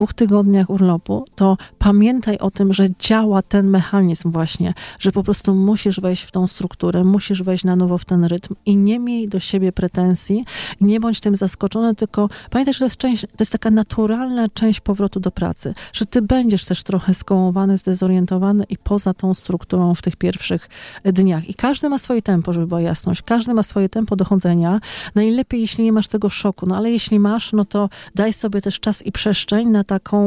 2 tygodniach urlopu, to pamiętaj o tym, że działa ten mechanizm właśnie, że po prostu musisz wejść w tą strukturę, musisz wejść na nowo w ten rytm i nie miej do siebie pretensji, nie bądź tym zaskoczony, tylko pamiętaj, że to jest taka naturalna część powrotu do pracy, że ty będziesz też trochę skołowany, zdezorientowany i poza tą strukturą w tych pierwszych dniach. I każdy ma swoje tempo, żeby była jasność. Każdy ma swoje tempo dochodzenia. Najlepiej, jeśli nie masz tego szoku, no ale jeśli masz, no to daj sobie też czas i przestrzeń na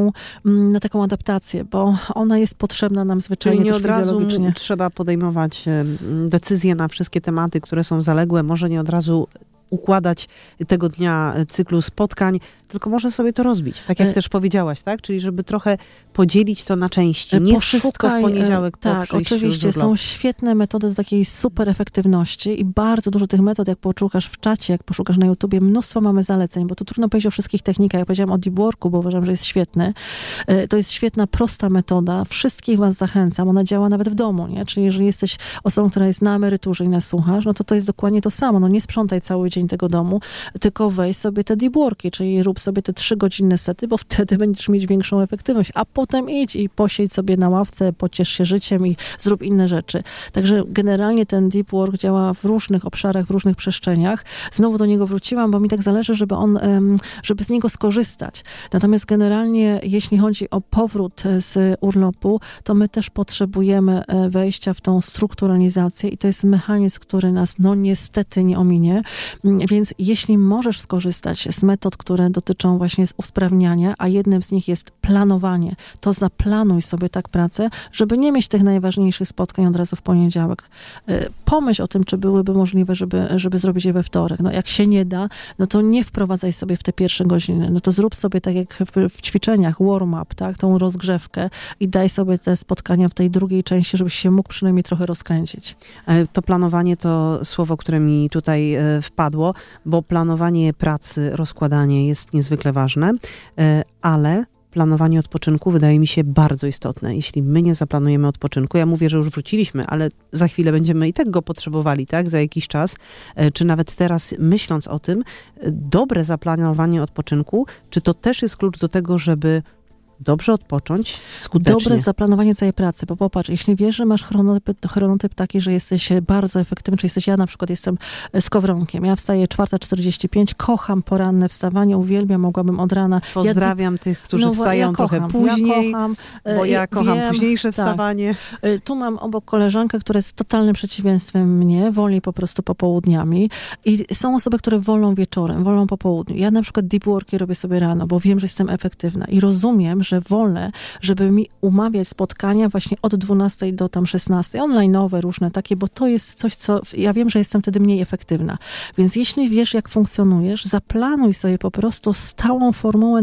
taką adaptację, bo ona jest potrzebna nam zwyczajnie. Czyli nie też od razu fizjologicznie. trzeba podejmować decyzje na wszystkie tematy, które są zaległe. Może nie od razu układać tego dnia cyklu spotkań, tylko może sobie to rozbić, tak jak też powiedziałaś, tak? Czyli żeby trochę podzielić to na części. Nie wszystko w poniedziałek po Tak, oczywiście. Są świetne metody do takiej super efektywności i bardzo dużo tych metod, jak poszukasz w czacie, jak poszukasz na YouTubie, mnóstwo mamy zaleceń, bo tu trudno powiedzieć o wszystkich technikach. Ja powiedziałam o deep worku, bo uważam, że jest świetny. To jest świetna, prosta metoda. Wszystkich was zachęcam. Ona działa nawet w domu, nie? Czyli jeżeli jesteś osobą, która jest na emeryturze i nas słuchasz, no to jest dokładnie to samo. No nie sprzątaj cały dzień tego domu, tylko weź sobie te deep worki, czyli rób sobie te 3-godzinne sety, bo wtedy będziesz mieć większą efektywność, a potem idź i posiedź sobie na ławce, pociesz się życiem i zrób inne rzeczy. Także generalnie ten deep work działa w różnych obszarach, w różnych przestrzeniach. Znowu do niego wróciłam, bo mi tak zależy, żeby z niego skorzystać. Natomiast generalnie, jeśli chodzi o powrót z urlopu, to my też potrzebujemy wejścia w tą strukturalizację i to jest mechanizm, który nas niestety nie ominie. Więc jeśli możesz skorzystać z metod, które dotyczą właśnie usprawniania, a jednym z nich jest planowanie, to zaplanuj sobie tak pracę, żeby nie mieć tych najważniejszych spotkań od razu w poniedziałek. Pomyśl o tym, czy byłyby możliwe, żeby zrobić je we wtorek. No jak się nie da, no to nie wprowadzaj sobie w te pierwsze godziny. No to zrób sobie tak jak w ćwiczeniach, warm-up, tak, tą rozgrzewkę i daj sobie te spotkania w tej drugiej części, żebyś się mógł przynajmniej trochę rozkręcić. To planowanie to słowo, które mi tutaj wpadło, bo planowanie pracy, rozkładanie jest niezwykle ważne, ale planowanie odpoczynku wydaje mi się bardzo istotne. Jeśli my nie zaplanujemy odpoczynku, ja mówię, że już wróciliśmy, ale za chwilę będziemy i tak go potrzebowali, tak, za jakiś czas, czy nawet teraz myśląc o tym, dobre zaplanowanie odpoczynku, czy to też jest klucz do tego, żeby dobrze odpocząć skutecznie. Dobre zaplanowanie całej pracy, bo popatrz, jeśli wiesz, że masz chronotyp taki, że jesteś bardzo efektywny, czy ja na przykład jestem skowronkiem. Ja wstaję 4:45, kocham poranne wstawanie, uwielbiam, mogłabym od rana. Pozdrawiam tych, którzy wstają trochę później, bo ja kocham późniejsze wstawanie. Tu mam obok koleżankę, która jest totalnym przeciwieństwem mnie, woli po prostu popołudniami i są osoby, które wolą wieczorem, wolą po południu. Ja na przykład deep worki robię sobie rano, bo wiem, że jestem efektywna i rozumiem, że wolę, żeby mi umawiać spotkania właśnie od 12 do tam 16, online'owe, różne takie, bo to jest coś, co ja wiem, że jestem wtedy mniej efektywna. Więc jeśli wiesz, jak funkcjonujesz, zaplanuj sobie po prostu stałą formułę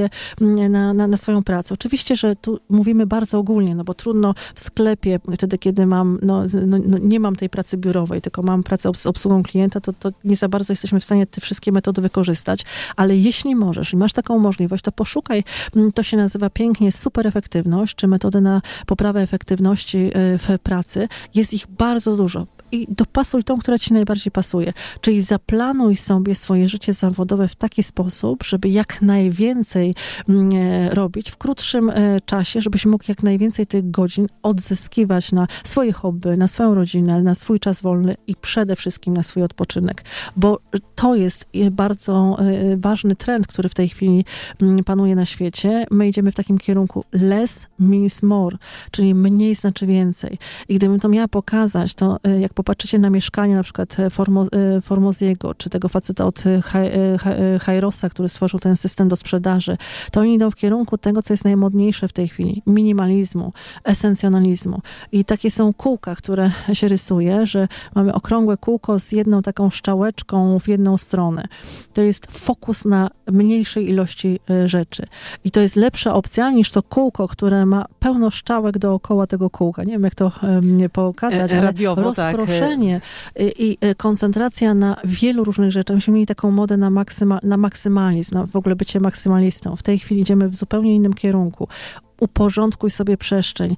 na swoją pracę. Oczywiście, że tu mówimy bardzo ogólnie, no bo trudno w sklepie, wtedy, kiedy mam, nie mam tej pracy biurowej, tylko mam pracę z obsługą klienta, to nie za bardzo jesteśmy w stanie te wszystkie metody wykorzystać, ale jeśli możesz i masz taką możliwość, to poszukaj, to się nazywa pięknie super efektywność, czy metody na poprawę efektywności w pracy. Jest ich bardzo dużo. I dopasuj tą, która ci najbardziej pasuje. Czyli zaplanuj sobie swoje życie zawodowe w taki sposób, żeby jak najwięcej robić w krótszym czasie, żebyś mógł jak najwięcej tych godzin odzyskiwać na swoje hobby, na swoją rodzinę, na swój czas wolny i przede wszystkim na swój odpoczynek. Bo to jest bardzo ważny trend, który w tej chwili panuje na świecie. My idziemy w takim kierunku less means more, czyli mniej znaczy więcej. I gdybym to miała pokazać, to jak popatrzycie na mieszkania na przykład Formoziego, czy tego faceta od Hairosa, który stworzył ten system do sprzedaży, to oni idą w kierunku tego, co jest najmodniejsze w tej chwili. Minimalizmu, esencjonalizmu. I takie są kółka, które się rysuje, że mamy okrągłe kółko z jedną taką szczałeczką w jedną stronę. To jest fokus na mniejszej ilości rzeczy. I to jest lepsza opcja niż to kółko, które ma pełno szczałek dookoła tego kółka. Nie wiem, jak to pokazać, ale radiowo, rozproszenie i koncentracja na wielu różnych rzeczach. Myśmy mieli taką modę na maksymalizm, na w ogóle bycie maksymalistą. W tej chwili idziemy w zupełnie innym kierunku. uporządkuj sobie przestrzeń.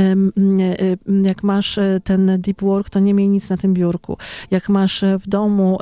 Jak masz ten deep work, to nie miej nic na tym biurku. Jak masz w domu,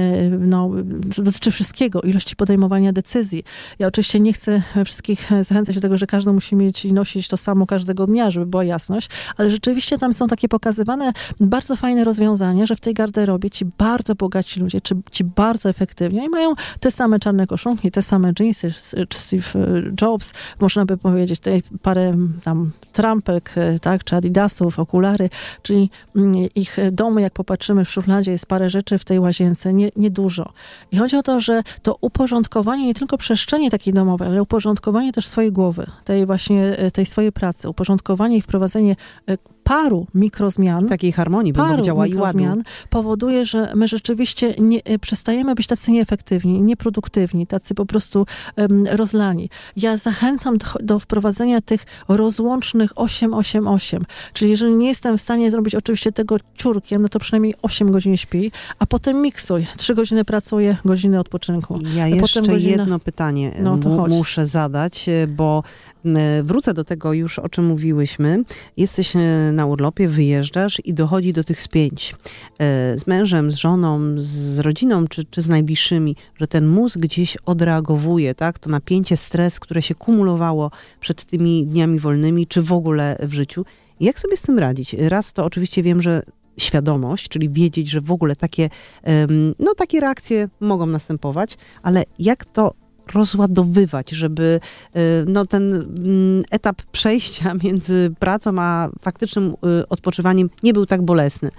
to dotyczy wszystkiego, ilości podejmowania decyzji. Ja oczywiście nie chcę wszystkich zachęcać do tego, że każdy musi mieć i nosić to samo każdego dnia, żeby była jasność, ale rzeczywiście tam są takie pokazywane bardzo fajne rozwiązania, że w tej garderobie ci bardzo bogaci ludzie, czy ci bardzo efektywni i mają te same czarne koszulki, te same dżinsy, czy Steve Jobs, można by powiedzieć, tutaj parę tam trampek, tak, czy adidasów, okulary, czyli ich domy, jak popatrzymy w szufladzie, jest parę rzeczy w tej łazience, nie dużo. I chodzi o to, że to uporządkowanie nie tylko przestrzeni takiej domowej, ale uporządkowanie też swojej głowy, tej swojej pracy, uporządkowanie i wprowadzenie paru mikrozmian, takiej harmonii, bym powiedziała, i ładu, powoduje, że my rzeczywiście przestajemy być tacy nieefektywni, nieproduktywni, tacy po prostu rozlani. Ja zachęcam do wprowadzenia tych rozłącznych 8-8-8, czyli jeżeli nie jestem w stanie zrobić oczywiście tego ciurkiem, no to przynajmniej 8 godzin śpi, a potem miksuj. 3 godziny pracuję, godzinę odpoczynku. Ja jeszcze jedno pytanie muszę zadać, bo wrócę do tego już, o czym mówiłyśmy. Jesteś na urlopie, wyjeżdżasz i dochodzi do tych spięć z mężem, z żoną, z rodziną, czy z najbliższymi, że ten mózg gdzieś odreagowuje, tak? To napięcie, stres, które się kumulowało przed tymi dniami wolnymi, czy w ogóle w życiu. Jak sobie z tym radzić? Raz to oczywiście wiem, że świadomość, czyli wiedzieć, że w ogóle takie reakcje mogą następować, ale jak to rozładowywać, żeby ten etap przejścia między pracą a faktycznym odpoczywaniem nie był tak bolesny.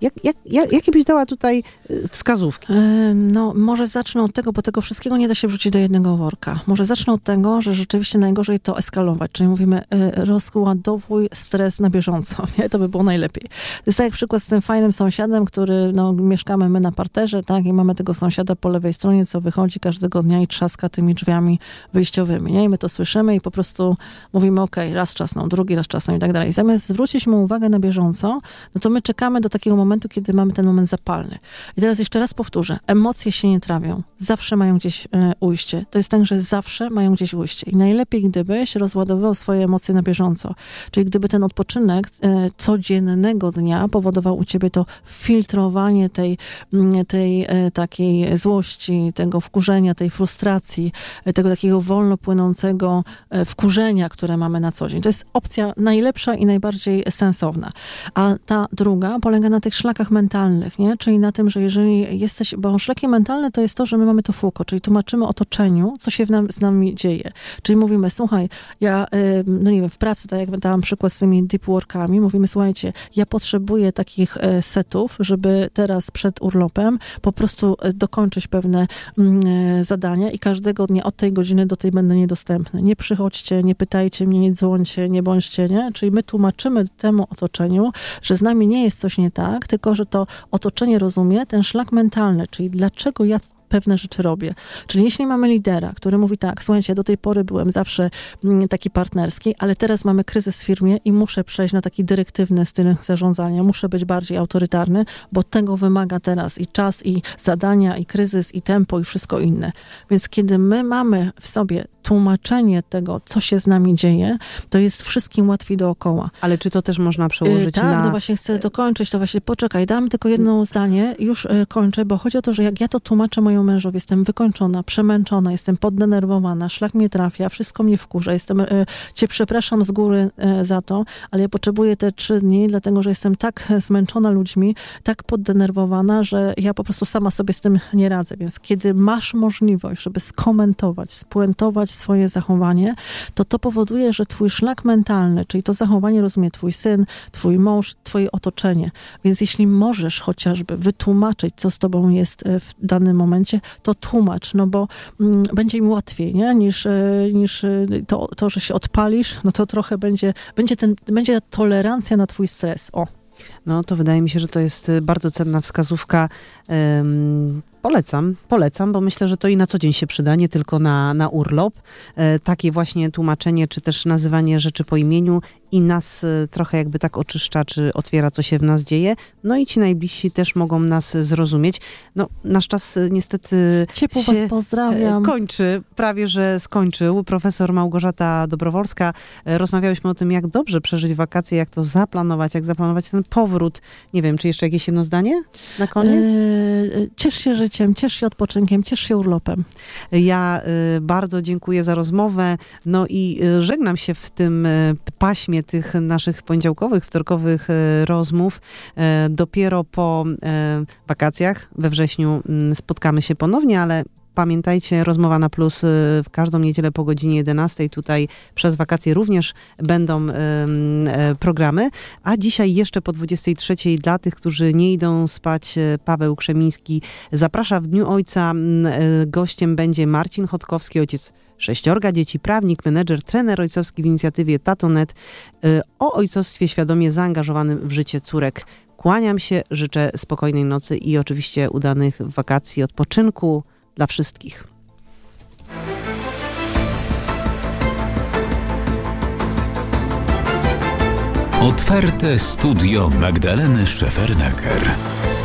Jakie byś dała tutaj wskazówki? Może zacznę od tego, bo tego wszystkiego nie da się wrzucić do jednego worka. Może zacznę od tego, że rzeczywiście najgorzej to eskalować, czyli mówimy rozładowuj stres na bieżąco. Nie? To by było najlepiej. To jest tak jak przykład z tym fajnym sąsiadem, który, mieszkamy my na parterze, tak, i mamy tego sąsiada po lewej stronie, co wychodzi każdego dnia i trzaska tymi drzwiami wyjściowymi. Nie? I my to słyszymy i po prostu mówimy, okej, raz trzasnął, drugi raz trzasnął i tak dalej. Zamiast zwrócić mu uwagę na bieżąco, no to my czekamy do takiego momentu, kiedy mamy ten moment zapalny. I teraz jeszcze raz powtórzę. Emocje się nie trawią. Zawsze mają gdzieś ujście. To jest tak, że zawsze mają gdzieś ujście. I najlepiej, gdybyś rozładowywał swoje emocje na bieżąco. Czyli gdyby ten odpoczynek codziennego dnia powodował u ciebie to filtrowanie tej takiej złości, tego wkurzenia, tej frustracji, tego takiego wolno płynącego wkurzenia, które mamy na co dzień. To jest opcja najlepsza i najbardziej sensowna. A ta druga polega na tych szlakach mentalnych, nie? Czyli na tym, że jeżeli jesteś, bo szlaki mentalne to jest to, że my mamy to fuko, czyli tłumaczymy otoczeniu, co się z nami dzieje. Czyli mówimy, słuchaj, ja, w pracy, tak jak dałam przykład z tymi deep workami, mówimy, słuchajcie, ja potrzebuję takich setów, żeby teraz przed urlopem po prostu dokończyć pewne zadania i każdego dnia od tej godziny do tej będę niedostępny. Nie przychodźcie, nie pytajcie mnie, nie dzwońcie, nie bądźcie, nie? Czyli my tłumaczymy temu otoczeniu, że z nami nie jest coś nie tak, tylko że to otoczenie rozumie ten szlak mentalny, czyli dlaczego ja pewne rzeczy robię. Czyli jeśli mamy lidera, który mówi tak, słuchajcie, do tej pory byłem zawsze taki partnerski, ale teraz mamy kryzys w firmie i muszę przejść na taki dyrektywny styl zarządzania, muszę być bardziej autorytarny, bo tego wymaga teraz i czas, i zadania, i kryzys, i tempo, i wszystko inne. Więc kiedy my mamy w sobie tłumaczenie tego, co się z nami dzieje, to jest wszystkim łatwiej dookoła. Ale czy to też można przełożyć na... Tak, no właśnie chcę dokończyć, to właśnie poczekaj, dam tylko jedno zdanie, już kończę, bo chodzi o to, że jak ja to tłumaczę mojemu mężowi, jestem wykończona, przemęczona, jestem poddenerwowana, szlak mnie trafia, wszystko mnie wkurza, cię przepraszam z góry za to, ale ja potrzebuję te 3 dni, dlatego, że jestem tak zmęczona ludźmi, tak poddenerwowana, że ja po prostu sama sobie z tym nie radzę. Więc kiedy masz możliwość, żeby skomentować, spuentować swoje zachowanie, to powoduje, że twój szlak mentalny, czyli to zachowanie rozumie twój syn, twój mąż, twoje otoczenie. Więc jeśli możesz chociażby wytłumaczyć, co z tobą jest w danym momencie, to tłumacz, no bo będzie im łatwiej, nie? niż to, że się odpalisz, no to trochę będzie ta tolerancja na twój stres. O. No to wydaje mi się, że to jest bardzo cenna wskazówka Polecam, bo myślę, że to i na co dzień się przyda, nie tylko na urlop. Takie właśnie tłumaczenie, czy też nazywanie rzeczy po imieniu i nas trochę jakby tak oczyszcza, czy otwiera, co się w nas dzieje. No i ci najbliżsi też mogą nas zrozumieć. No, nasz czas niestety ciepło się was pozdrawiam. Kończy, prawie że skończył. Profesor Małgorzata Dobrowolska. Rozmawiałyśmy o tym, jak dobrze przeżyć wakacje, jak to zaplanować, jak zaplanować ten powrót. Nie wiem, czy jeszcze jakieś jedno zdanie na koniec? Ciesz się życiem, ciesz się odpoczynkiem, ciesz się urlopem. Ja bardzo dziękuję za rozmowę. No i żegnam się w tym paśmie tych naszych poniedziałkowych, wtorkowych rozmów. Dopiero po wakacjach we wrześniu spotkamy się ponownie, ale pamiętajcie, Rozmowa na Plus w każdą niedzielę po godzinie 11. Tutaj przez wakacje również będą programy. A dzisiaj jeszcze po 23. dla tych, którzy nie idą spać, Paweł Krzemiński zaprasza w Dniu Ojca. Gościem będzie Marcin Chodkowski, ojciec 6 dzieci, prawnik, menedżer, trener ojcowski w inicjatywie Tato.net, o ojcostwie świadomie zaangażowanym w życie córek. Kłaniam się, życzę spokojnej nocy i oczywiście udanych wakacji, odpoczynku dla wszystkich. Otwarte studio Magdaleny Szefernaker.